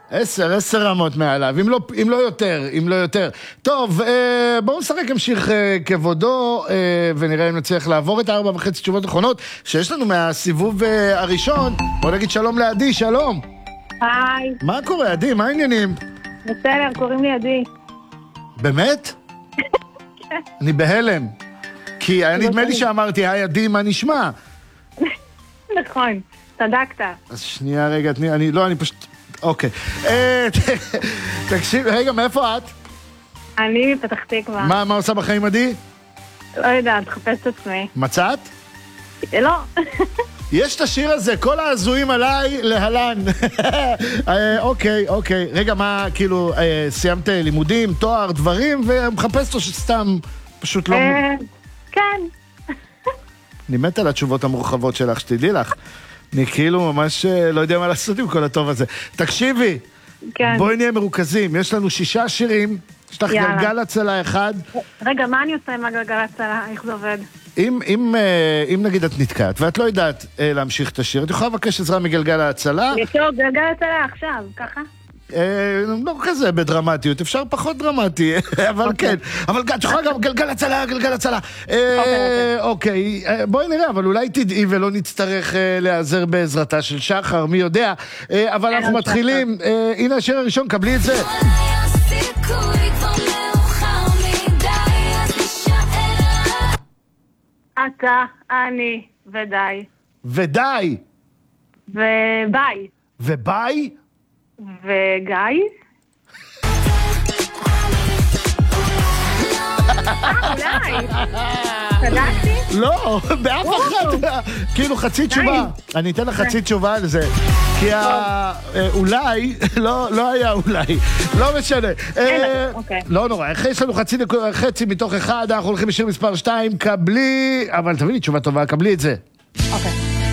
10 רמות מעליו, אם לא יותר. טוב, בואו נשחק עם שיר כבודו, ונראה אם נצליח לעבור את 4.5 תשובות נכונות שיש לנו מהסיבוב הראשון. בואו נגיד שלום לעדי, שלום. היי. מה קורה, עדי? מה העניינים? בסדר, קוראים לי עדי. באמת? אני בהלם. כי היה נדמה לי שאמרתי, היי עדי, מה נשמע? נכון, צדקת. אז שנייה, רגע, אני פשוט... אוקיי. תקשיב, רגע, מאיפה את? אני מפתח תקווה. מה עושה בחיים, עדי? לא יודעת, תחפש את עצמי. מצאת? לא. יש את השיר הזה, כל העזויים עליי להלן. אוקיי. רגע, מה, כאילו, סיימת לימודים, תואר, דברים, ומחפש אותו שסתם פשוט לא... כן. אני מת על התשובות המורחבות שלך, שתדעי לך. אני כאילו ממש לא יודע מה לעשות עם כל הטוב הזה. תקשיבי, כן. בואי נהיה מרוכזים. יש לנו 6 שירים, יש לך גלגל הצלה אחד. רגע, מה אני עושה עם הגלגל הצלה? איך זה עובד? אם נגיד את נתקעת, ואת לא יודעת להמשיך את השיר, את יכולה לבקש עזרה מגלגל ההצלה. טוב, גלגל הצלה עכשיו, ככה? לא כזה בדרמטיות, אפשר פחות דרמטי, אבל כן. אבל את יכולה גם גלגל הצלה. אוקיי, בואי נראה, אבל אולי תדעי ולא נצטרך להיעזר בעזרתה של שחר, מי יודע. אבל אנחנו מתחילים, הנה השיר הראשון, קבלי את זה. אתה, אני, ודי. ודי. וביי. וביי? וגיא? אולי. צדקתי? לא, באף אחד. כאילו חצי תשובה. אני אתן לך חצי תשובה על זה. כי אולי, לא היה אולי. לא משנה. לא נורא. יש לנו חצי מתוך 1, אנחנו הולכים לשיר מספר 2, קבלי, אבל תביני תשובה טובה, קבלי את זה. אוקיי.